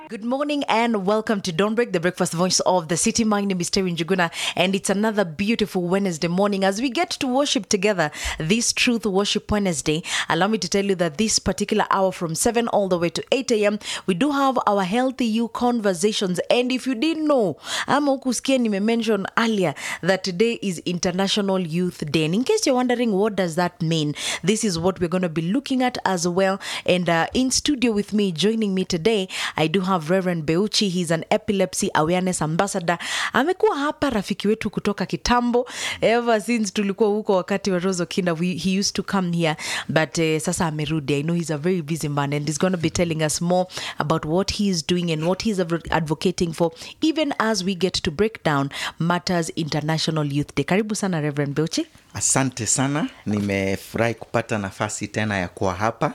Good morning and welcome to Don't Break, the breakfast voice of the city. My name is Terry Njuguna and it's another beautiful Wednesday morning as we get to worship together this Truth Worship Wednesday. Allow me to tell you that this particular hour from 7 all the way to 8 a.m. we do have our Healthy You conversations. And if you didn't know, ama ukusikia mention earlier that today is International Youth Day. And in case you're wondering what does that mean, this is what we're going to be looking at as well. And in studio with me, joining me today, I do have Reverend Beuchi. He's an epilepsy awareness ambassador. Amekuwa hapa rafiki wetu kutoka kitambo. Ever since tulikuwa huko wakati wa Rose Okinda, he used to come here. But sasa amerudi. I know he's a very busy man and he's going to be telling us more about what he is doing and what he's advocating for, even as we get to break down Matters International Youth Day. Karibu sana Reverend Beuchi. Asante sana. Nimefurahi kupata nafasi tena ya kuwa hapa.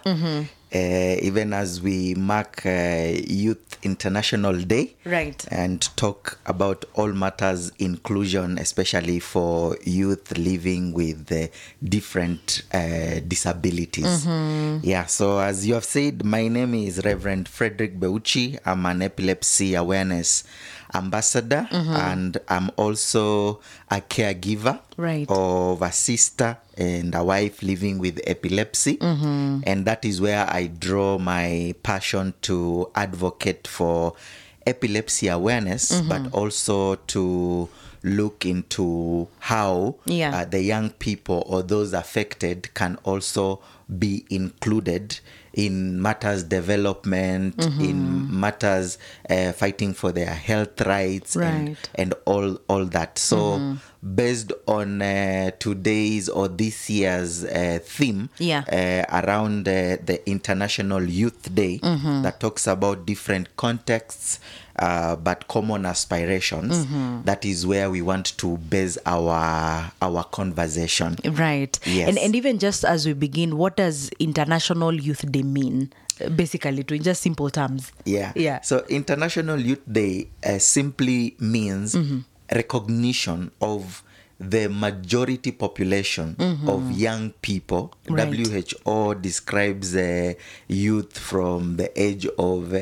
Even as we mark Youth International Day, right, and talk about all matters inclusion, especially for youth living with different disabilities. Yeah, so as you have said, my name is Reverend Frederick Beuchi. I'm an epilepsy awareness ambassador, and I'm also a caregiver, right, of a sister and a wife living with epilepsy. And that is where I draw my passion to advocate for epilepsy awareness, but also to look into how the young people or those affected can also be included in matters development, in matters fighting for their health rights, right, and all that. So based on today's or this year's theme around the International Youth Day that talks about different contexts but common aspirations, that is where we want to base our conversation. Right. Yes. And even just as we begin, what does International Youth Day mean? Basically, to in just simple terms. Yeah. So International Youth Day simply means recognition of the majority population of young people. Right. WHO describes youth from the age of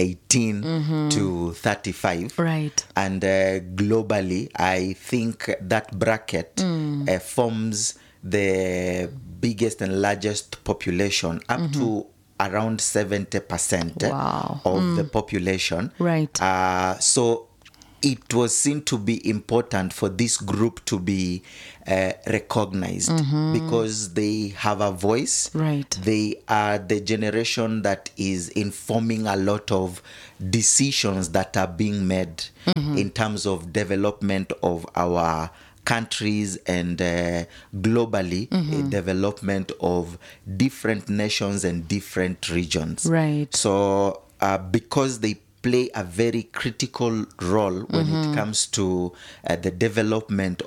18 to 35. Right. And globally, I think that bracket forms the biggest and largest population, up to around 70% of the population. Right. So it was seen to be important for this group to be recognized because they have a voice. Right. They are the generation that is informing a lot of decisions that are being made in terms of development of our countries and globally development of different nations and different regions. Right. So because they play a very critical role when it comes to the development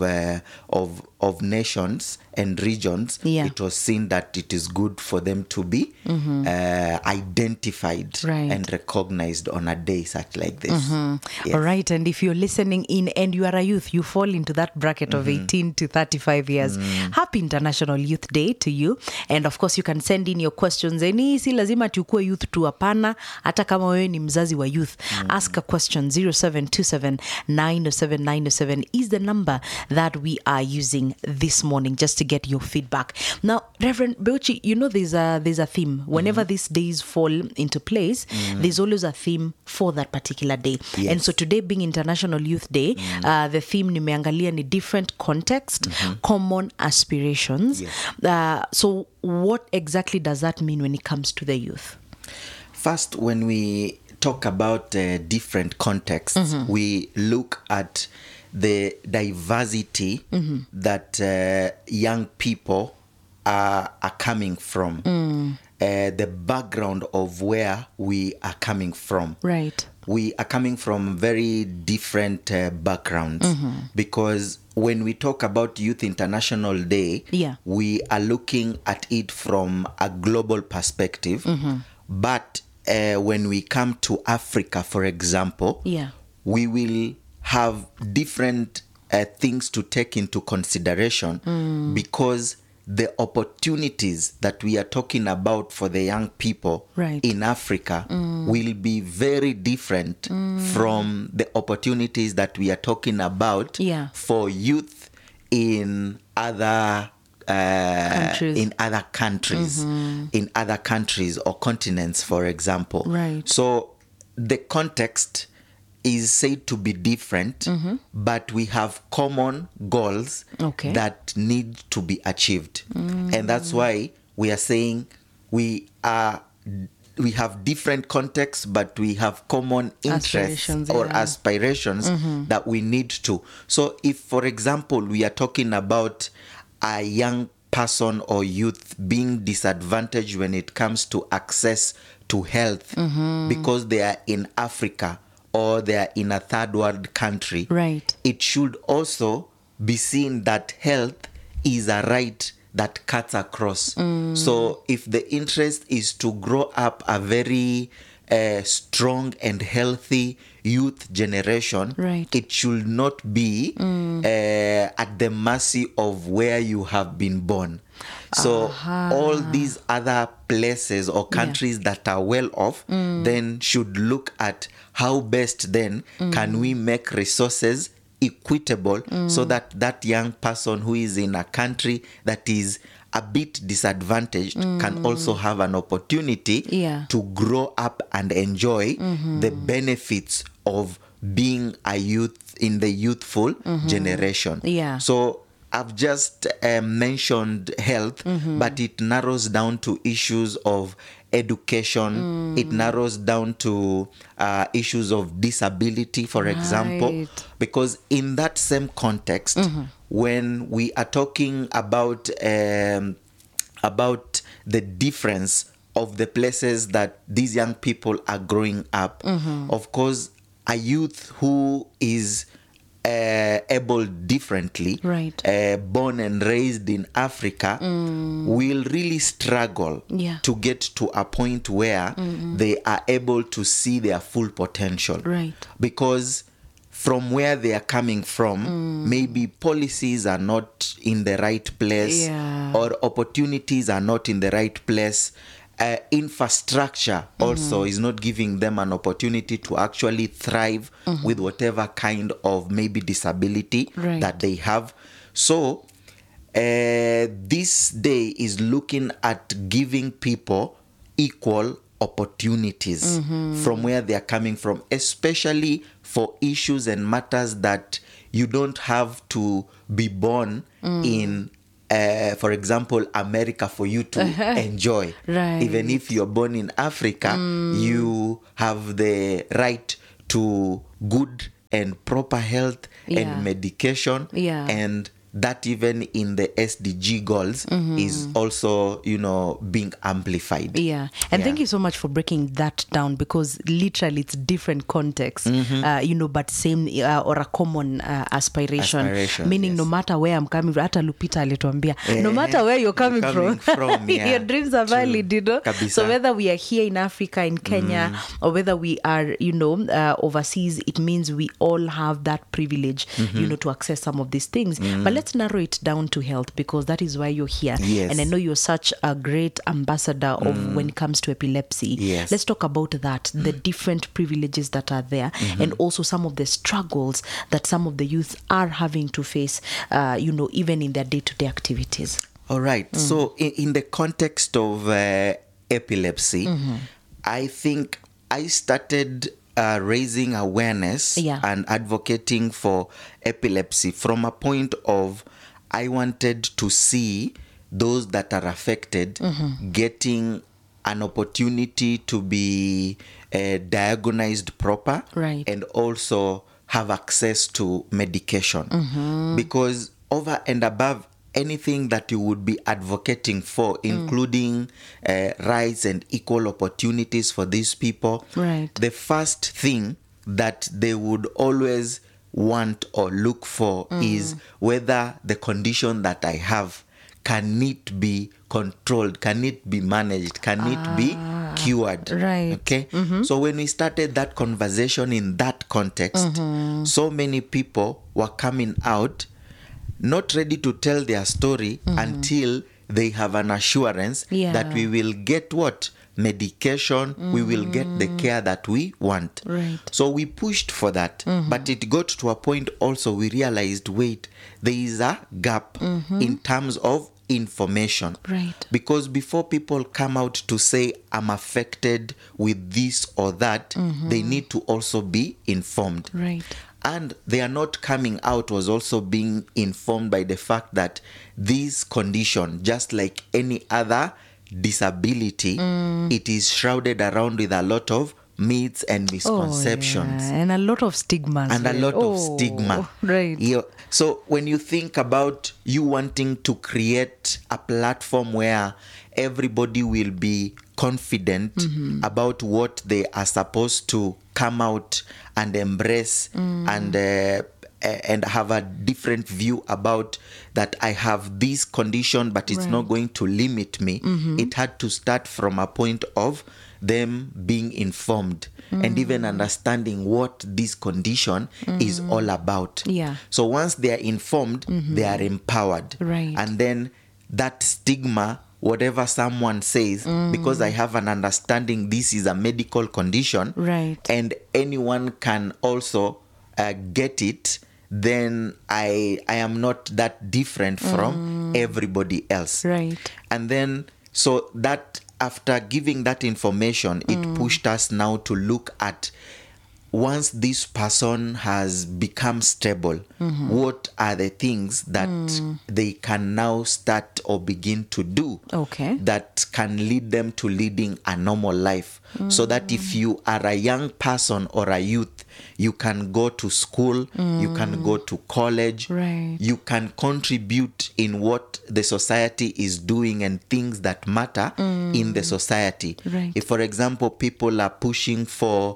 of nations and regions, it was seen that it is good for them to be identified and recognized on a day such like this. Yes. All right. And if you're listening in and you are a youth, you fall into that bracket of 18 to 35 years. Happy International Youth Day to you. And of course, you can send in your questions. Any si lazima tukue youth tu hapana, hata kama wewe ni mzazi wa youth. Ask a question. 0727 907 907 is the number that we are using this morning just to get your feedback. Now, Reverend Beuchi, you know there's a theme. Whenever these days fall into place, there's always a theme for that particular day. Yes. And so today being International Youth Day, the theme nimeangalia ni different context, common aspirations. Yes. So what exactly does that mean when it comes to the youth? First, when we talk about different contexts, we look at the diversity that young people are coming from, the background of where we are coming from. Right. We are coming from very different backgrounds because when we talk about Youth International Day, we are looking at it from a global perspective. But when we come to Africa, for example, we will have different things to take into consideration because the opportunities that we are talking about for the young people in Africa will be very different from the opportunities that we are talking about Yeah. for youth in other Countries. in other countries, in other countries or continents, for example. Right. So the context is said to be different, but we have common goals Okay. that need to be achieved. And that's why we are saying we have different contexts, but we have common interests Aspirations, or yeah. aspirations that we need to. So if, for example, we are talking about a young person or youth being disadvantaged when it comes to access to health because they are in Africa or they are in a third world country, Right. it should also be seen that health is a right that cuts across. So if the interest is to grow up a very strong and healthy youth generation, Right. it should not be at the mercy of where you have been born. So all these other places or countries that are well off then should look at how best then can we make resources equitable so that that young person who is in a country that is a bit disadvantaged can also have an opportunity Yeah. to grow up and enjoy the benefits of being a youth in the youthful generation. Yeah. So I've just mentioned health, but it narrows down to issues of education. It narrows down to issues of disability, for example, Right. because in that same context, when we are talking about the difference of the places that these young people are growing up, of course, a youth who is able differently, Right. born and raised in Africa, will really struggle Yeah. to get to a point where they are able to see their full potential. Right. Because from where they are coming from, maybe policies are not in the right place, Yeah. or opportunities are not in the right place. Infrastructure also is not giving them an opportunity to actually thrive with whatever kind of maybe disability Right. that they have. So this day is looking at giving people equal opportunities from where they are coming from, especially for issues and matters that you don't have to be born in for example, America for you to enjoy. Right. Even if you're born in Africa, you have the right to good and proper health Yeah. and medication. Yeah. And that even in the SDG goals is also, being amplified. Yeah. And Yeah. thank you so much for breaking that down, because literally it's different contexts, but same or a common aspiration. Aspirations, Meaning yes. no matter where I'm coming from, hata Lupita alituambia, no matter where you're coming from, yeah. your dreams are True. valid, Kabisa. So whether we are here in Africa, in Kenya, or whether we are, overseas, it means we all have that privilege, to access some of these things. But let's narrow it down to health, because that is why you're here. Yes. And I know you're such a great ambassador of when it comes to epilepsy. Yes. Let's talk about that, the different privileges that are there, and also some of the struggles that some of the youth are having to face, even in their day-to-day activities. All right. So in the context of epilepsy, I think I started raising awareness Yeah. and advocating for epilepsy from a point of I wanted to see those that are affected getting an opportunity to be diagnosed proper, Right. and also have access to medication. Because over and above anything that you would be advocating for, including rights and equal opportunities for these people, Right. the first thing that they would always want or look for is whether the condition that I have, can it be controlled, can it be managed, can it be cured? Right. Okay. So when we started that conversation in that context, so many people were coming out not ready to tell their story until they have an assurance Yeah. that we will get what? medication, we will get the care that we want. Right. So we pushed for that. But it got to a point also we realized, wait, there is a gap in terms of information. Right. Because before people come out to say, I'm affected with this or that, they need to also be informed. Right. And they are not coming out was also being informed by the fact that this condition, just like any other disability, it is shrouded around with a lot of myths and misconceptions. Oh, yeah. And a lot of stigmas. And a lot of stigma. Right. Yeah. So when you think about you wanting to create a platform where everybody will be confident about what they are supposed to come out and embrace and have a different view about that I have this condition, but it's not going to limit me. It had to start from a point of them being informed and even understanding what this condition is all about. Yeah. So once they are informed, they are empowered. Right. And then that stigma, whatever someone says, because I have an understanding this is a medical condition, Right. and anyone can also get it, then I am not that different from everybody else. Right. And then, so that after giving that information, it pushed us now to look at, once this person has become stable, what are the things that they can now start or begin to do that can lead them to leading a normal life? So that if you are a young person or a youth, you can go to school, you can go to college, Right. you can contribute in what the society is doing and things that matter in the society. Right. If, for example, people are pushing for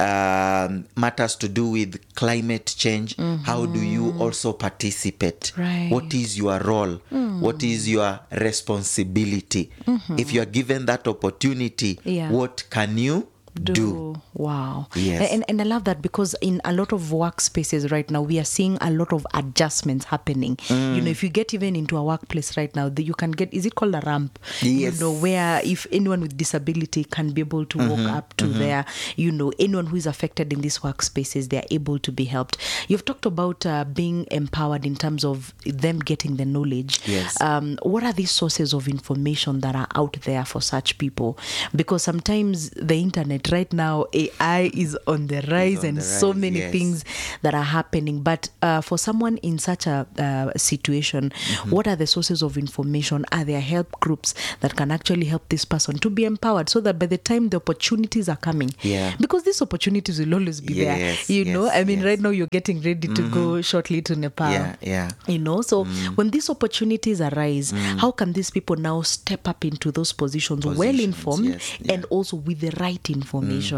matters to do with climate change, how do you also participate? Right. What is your role? What is your responsibility? If you are given that opportunity, Yeah. what can you do? Wow. Yes. And I love that, because in a lot of workspaces right now, we are seeing a lot of adjustments happening. You know, if you get even into a workplace right now, you can get, is it called a ramp? Yes. You know, where if anyone with disability can be able to walk up to there, you know, anyone who is affected in these workspaces, they are able to be helped. You've talked about being empowered in terms of them getting the knowledge. Yes. What are these sources of information that are out there for such people? Because sometimes the internet right now, AI is on the rise, and so many yes. things that are happening. But for someone in such a situation, what are the sources of information? Are there help groups that can actually help this person to be empowered, so that by the time the opportunities are coming, because these opportunities will always be there, you know, I mean, right now you're getting ready to go shortly to Nepal, you know, so when these opportunities arise, how can these people now step up into those positions well informed and also with the right information?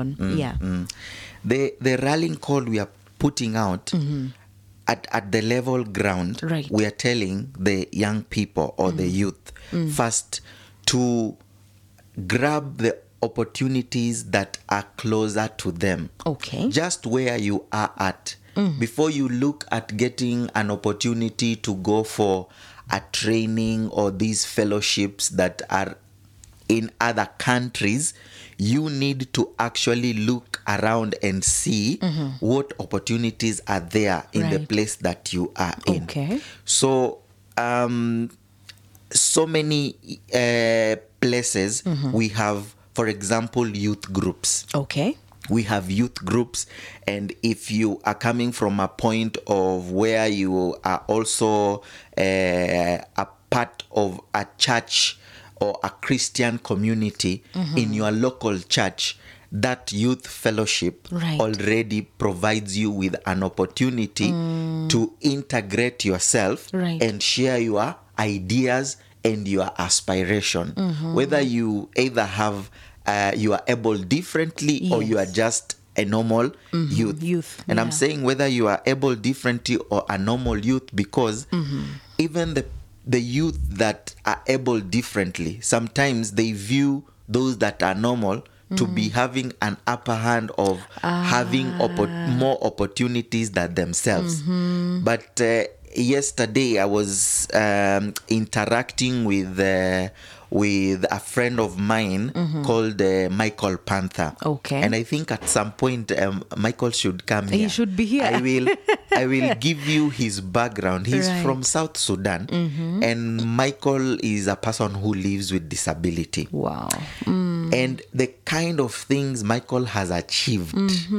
The rallying call we are putting out at the level ground, we are telling the young people or the youth first to grab the opportunities that are closer to them. Just where you are at. Before you look at getting an opportunity to go for a training or these fellowships that are in other countries, you need to actually look around and see what opportunities are there in the place that you are in. So, so many places we have, for example, youth groups. We have youth groups, and if you are coming from a point of where you are also a part of a church or a Christian community in your local church, that youth fellowship already provides you with an opportunity to integrate yourself and share your ideas and your aspiration. Whether you either have you are able differently or you are just a normal youth. And I'm saying whether you are able differently or a normal youth, because even the youth that are able differently, sometimes they view those that are normal to be having an upper hand of having more opportunities than themselves. But yesterday I was interacting with a friend of mine called Michael Panther. Okay. And I think at some point Michael should come here. He should be here. I will give you his background. He's Right. from South Sudan, and Michael is a person who lives with disability. Wow. And the kind of things Michael has achieved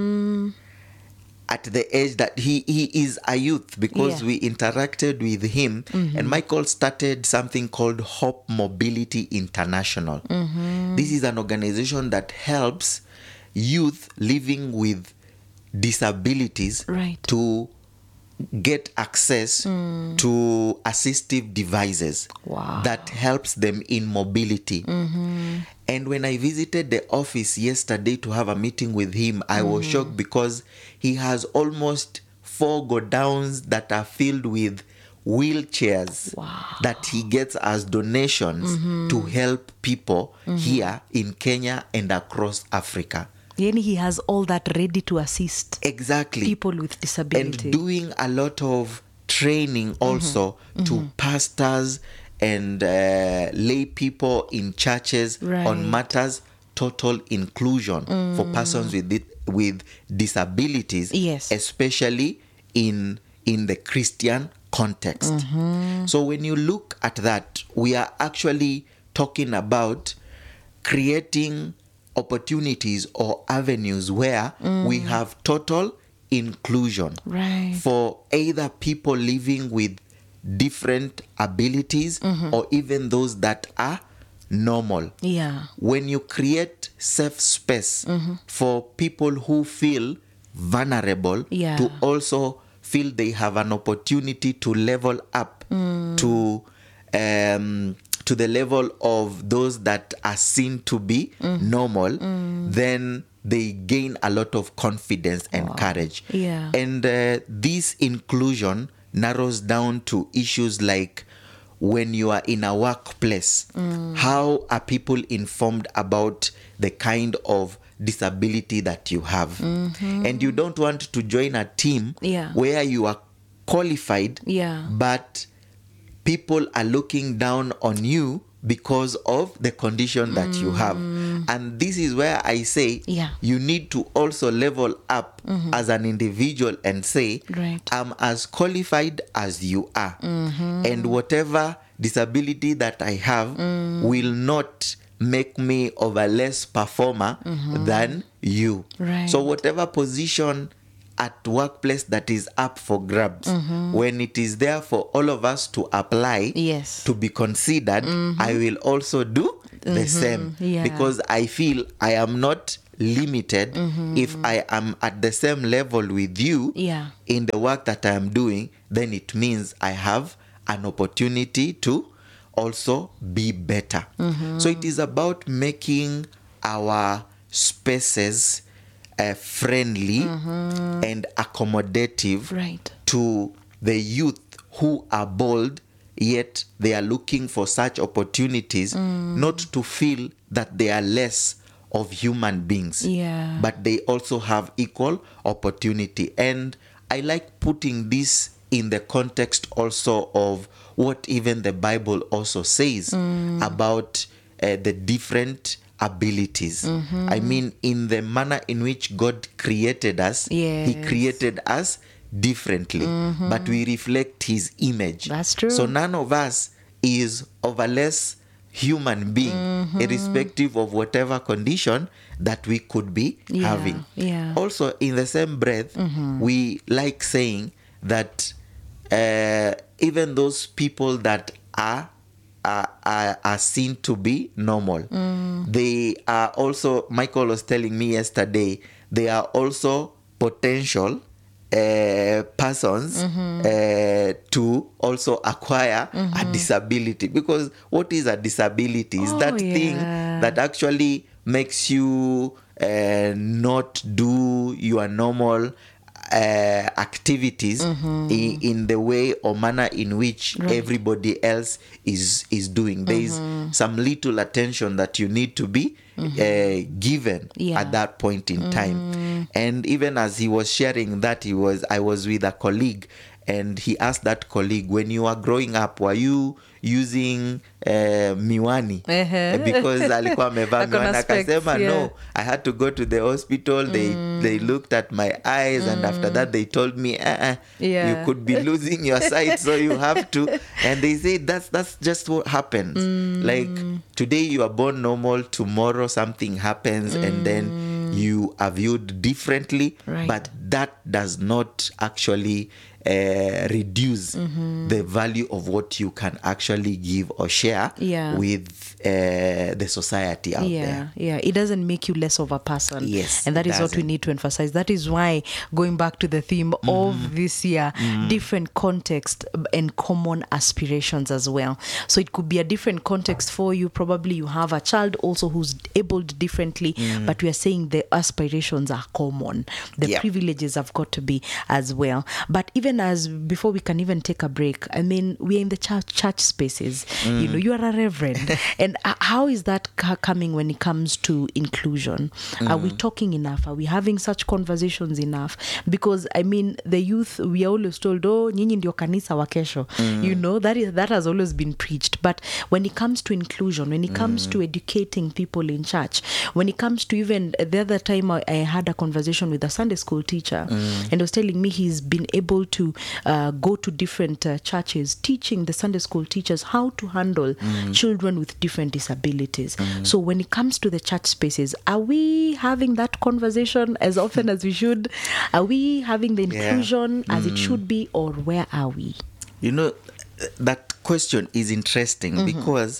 at the age that he is a youth, because Yeah. we interacted with him, and Michael started something called Hope Mobility International. This is an organization that helps youth living with disabilities Right. to get access to assistive devices Wow. that helps them in mobility. And when I visited the office yesterday to have a meeting with him, I was shocked because he has almost 4 godowns that are filled with wheelchairs that he gets as donations to help people here in Kenya and across Africa. Yani he has all that ready to assist Exactly. people with disability. And doing a lot of training also to pastors and lay people in churches Right. on matters total inclusion for persons with disabilities, Yes. especially in the Christian context. So when you look at that, we are actually talking about creating opportunities or avenues where we have total inclusion Right. for either people living with different abilities or even those that are normal. Yeah. When you create safe space for people who feel vulnerable Yeah. to also feel they have an opportunity to level up to the level of those that are seen to be normal, then they gain a lot of confidence and courage. Yeah. And this inclusion narrows down to issues like when you are in a workplace, how are people informed about the kind of disability that you have? And you don't want to join a team Yeah. where you are qualified, Yeah. but people are looking down on you because of the condition that you have. And this is where I say Yeah. you need to also level up as an individual and say, Right. I'm as qualified as you are. And whatever disability that I have will not make me of a less performer than you. Right. So whatever position at workplace that is up for grabs, when it is there for all of us to apply, Yes. to be considered, I will also do the same. Yeah. Because I feel I am not limited if I am at the same level with you Yeah. in the work that I am doing, then it means I have an opportunity to also be better. So it is about making our spaces friendly and accommodative Right. to the youth who are bold, yet they are looking for such opportunities, not to feel that they are less of human beings, Yeah. but they also have equal opportunity. And I like putting this in the context also of what even the Bible also says about the different abilities. I mean, in the manner in which God created us, He Yes. created us differently, but we reflect His image. That's true. So none of us is of a less human being, irrespective of whatever condition that we could be Yeah, having. yeah. Also, in the same breath, we like saying that even those people that are seen to be normal, they are also, Michael was telling me yesterday, they are also potential persons to also acquire a disability. Because what is a disability? Is that thing that actually makes you not do your normal activities in the way or manner in which everybody else is doing. There is some little attention that you need to be given at that point in time. And even as he was sharing that, I was with a colleague, and he asked that colleague, when you were growing up, were you using miwani? Because alikuwa amevaa Ako na miwani. specs, Akasema, yeah. no, I had to go to the hospital. They looked at my eyes, and after that they told me, Yeah. you could be losing your sight, so you have to. And they say that's just what happens. Like today you are born normal, tomorrow something happens, and then you are viewed differently. Right. But that does not actually reduce the value of what you can actually give or share Yeah. with the society out there. Yeah, it doesn't make you less of a person. Yes, and that it is what we doesn't. need to emphasize. That is why, going back to the theme of this year, different context and common aspirations as well. So it could be a different context for you. Probably you have a child also who's abled differently, but we are saying the aspirations are common. The Yeah. privileges have got to be as well. But even as before we can even take a break, I mean, we are in the church spaces. You know, you are a reverend. And how is that coming when it comes to inclusion? Are we talking enough? Are we having such conversations enough? Because I mean, the youth, we are always told, oh, nyinyi ndio kanisa wa kesho. You know, that has always been preached. But when it comes to inclusion, when it comes to educating people in church, when it comes to even the other time I had a conversation with a Sunday school teacher, and he was telling me he's been able to go to different churches, teaching the Sunday school teachers how to handle children with different disabilities. So when it comes to the church spaces, are we having that conversation as often as we should? Are we having the inclusion as it should be, or where are we? You know, that question is interesting because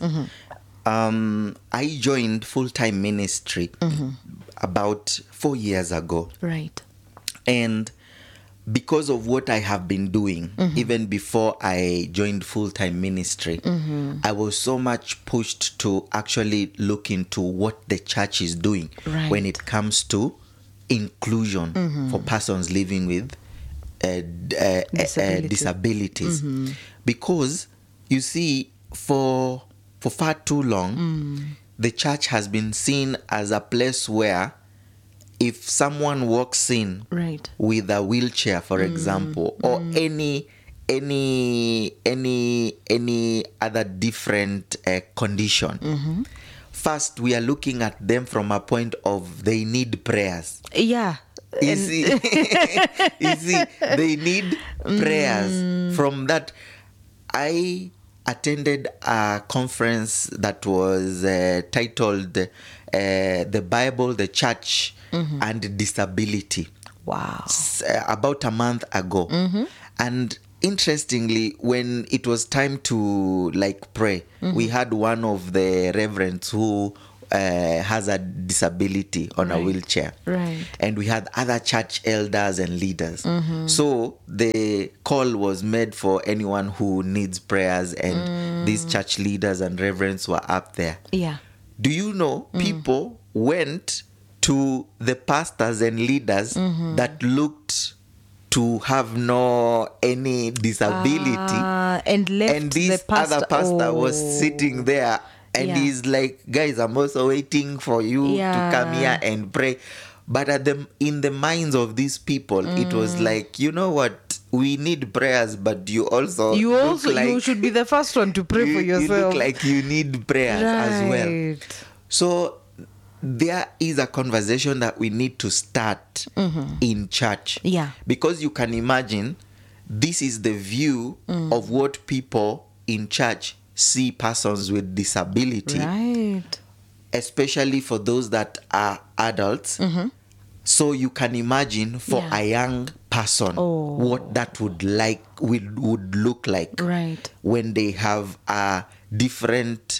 I joined full-time ministry about 4 years ago. Right. And because of what I have been doing, even before I joined full-time ministry, I was so much pushed to actually look into what the church is doing when it comes to inclusion for persons living with disabilities. Because, you see, for far too long, the church has been seen as a place where if someone walks in with a wheelchair, for example, or any other different condition, first we are looking at them from a point of they need prayers. Yeah. You see, they need prayers. From that, I attended a conference that was titled The Bible, the Church, and Disability. Wow. About a month ago. And interestingly, when it was time to pray, we had one of the reverends who has a disability on a wheelchair. Right. And we had other church elders and leaders. So the call was made for anyone who needs prayers, and these church leaders and reverends were up there. Yeah. Do you know, people went to the pastors and leaders that looked to have no any disability, and left and this the pastor, other pastor was sitting there, and he's like, guys, I'm also waiting for you to come here and pray. But in the minds of these people, it was like, you know what, we need prayers, but you should be the first one to pray for yourself. You look like you need prayers as well. So there is a conversation that we need to start in church. Yeah. Because you can imagine, this is the view of what people in church see persons with disability. Right. Especially for those that are adults. So you can imagine for a young person what that would look like when they have a different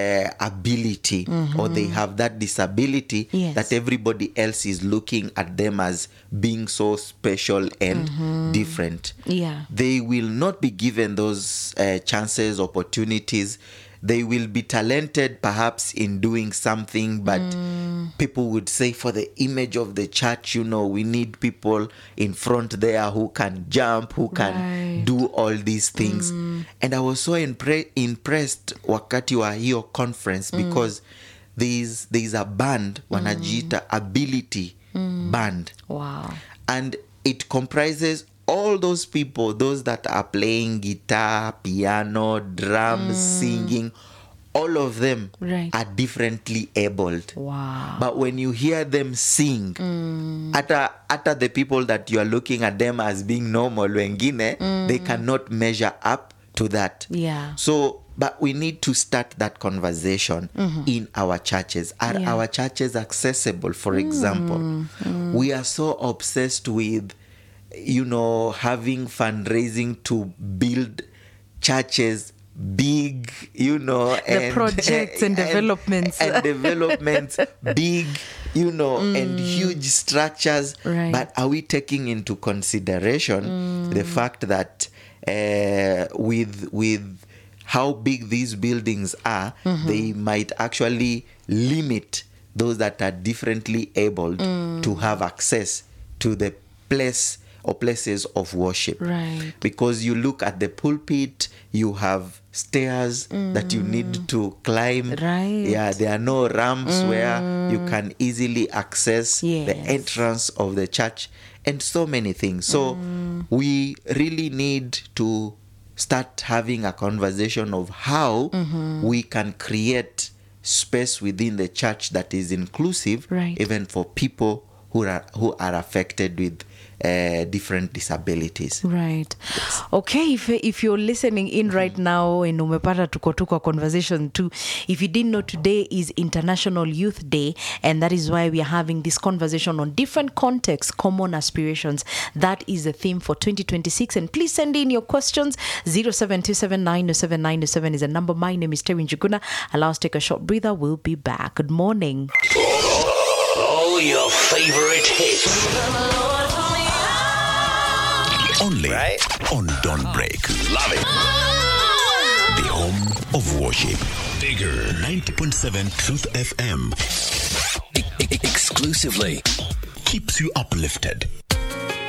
ability, or they have that disability that everybody else is looking at them as being so special and different. They will not be given those chances, opportunities. They will be talented perhaps in doing something, but people would say, for the image of the church, we need people in front there who can jump, who can do all these things. And I was so impressed wakati wa hiyo conference, because there's a band, wanajiita Ability Band. Wow. And it comprises all those people, those that are playing guitar, piano, drums, singing, all of them Right. are differently abled. Wow. But when you hear them sing, at the people that you are looking at them as being normal, wengine, they cannot measure up to that. Yeah. So, but we need to start that conversation in our churches. Are Yeah. our churches accessible? For example, we are so obsessed with, having fundraising to build churches big, The projects and developments. and developments big, and huge structures. Right. But are we taking into consideration the fact that with how big these buildings are, they might actually limit those that are differently abled to have access to the place or places of worship? Right. Because you look at the pulpit, you have stairs that you need to climb. Right. Yeah, there are no ramps where you can easily access the Yes. entrance of the church, and so many things. So we really need to start having a conversation of how we can create space within the church that is inclusive, Right. even for people who are affected with different disabilities. Right. Okay, if you're listening in right now and umepata tuko conversation too, if you didn't know, today is International Youth Day, and that is why we are having this conversation on different contexts, common aspirations. That is the theme for 2026, and please send in your questions. 0727907907 is a number. My name is Terry Njuguna. Allow us to take a short breather. We'll be back. Good morning. All your favorite hits. Only on Don't Break. Love it. The home of worship. Bigger 90.7 Truth FM. Exclusively. Keeps you uplifted.